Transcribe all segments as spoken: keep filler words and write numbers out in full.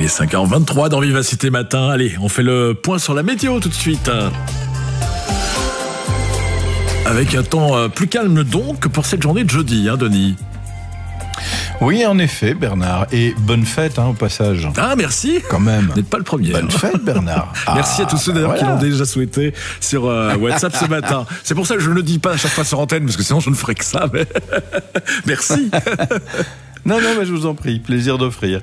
est cinq heures vingt-trois dans Vivacité Matin. Allez, on fait le point sur la météo tout de suite. Avec un temps plus calme donc pour cette journée de jeudi, hein, Denis? Oui, en effet, Bernard. Et bonne fête, hein, au passage. Ah, merci. Quand même. Vous n'êtes pas le premier. Bonne fête, Bernard. Merci ah, à tous ceux d'ailleurs voilà. qui l'ont déjà souhaité sur euh, WhatsApp ce matin. C'est pour ça que je ne le dis pas à chaque fois sur antenne, parce que sinon je ne ferai que ça. Mais... Merci. Non, non, mais je vous en prie, plaisir d'offrir.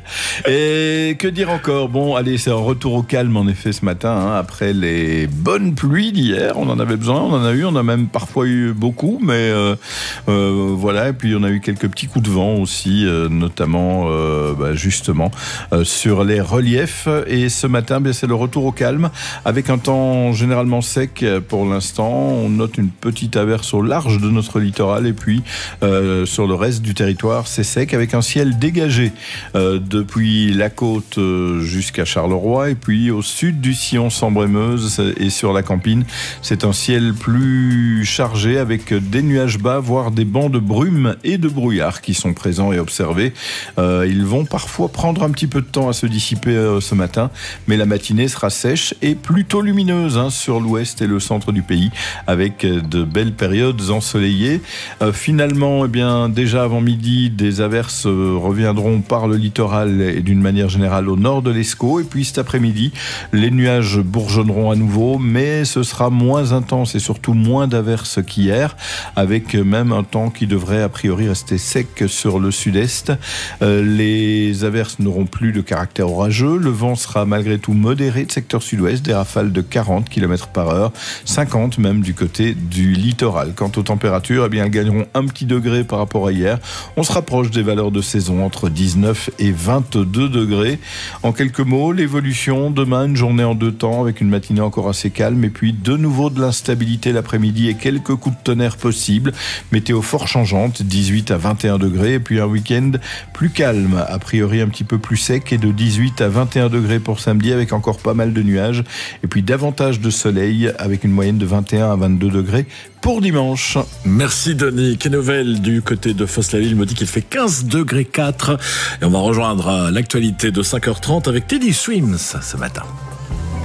Et que dire encore? Bon, allez, c'est un retour au calme en effet ce matin, hein, après les bonnes pluies d'hier. On en avait besoin, on en a eu, on a même parfois eu beaucoup, mais euh, euh, voilà. Et puis on a eu quelques petits coups de vent aussi, euh, notamment euh, bah, justement euh, sur les reliefs. Et ce matin, bien, c'est le retour au calme, avec un temps généralement sec pour l'instant. On note une petite averse au large de notre littoral, et puis euh, sur le reste du territoire, c'est sec, avec un ciel dégagé euh, depuis la côte euh, jusqu'à Charleroi, et puis au sud du sillon Sambre-et-Meuse et sur la Campine, c'est un ciel plus chargé avec des nuages bas, voire des bancs de brume et de brouillard qui sont présents et observés. Euh, ils vont parfois prendre un petit peu de temps à se dissiper euh, ce matin, mais la matinée sera sèche et plutôt lumineuse, hein, sur l'ouest et le centre du pays, avec de belles périodes ensoleillées. Euh, finalement, eh bien, déjà avant midi, des averses reviendront par le littoral et d'une manière générale au nord de l'Escaut. Et puis cet après-midi, les nuages bourgeonneront à nouveau, mais ce sera moins intense et surtout moins d'averses qu'hier, avec même un temps qui devrait a priori rester sec sur le sud-est. Euh, les averses n'auront plus de caractère orageux. Le vent sera malgré tout modéré de secteur sud-ouest, des rafales de quarante kilomètres par heure, cinquante même du côté du littoral. Quant aux températures, eh bien, elles gagneront un petit degré par rapport à hier. On se rapproche des valeurs de saison entre dix-neuf et vingt-deux degrés. En quelques mots, l'évolution demain, une journée en deux temps avec une matinée encore assez calme, et puis de nouveau de l'instabilité l'après-midi et quelques coups de tonnerre possibles. Météo fort changeante, dix-huit à vingt et un degrés, et puis un week-end plus calme, a priori un petit peu plus sec, et de dix-huit à vingt et un degrés pour samedi avec encore pas mal de nuages, et puis davantage de soleil avec une moyenne de vingt et un à vingt-deux degrés pour dimanche. Merci Denis. Quelle nouvelle du côté de Fosse-la-Ville, me dit qu'il fait quinze degrés quatre. Et on va rejoindre l'actualité de cinq heures trente avec Teddy Swims ce matin.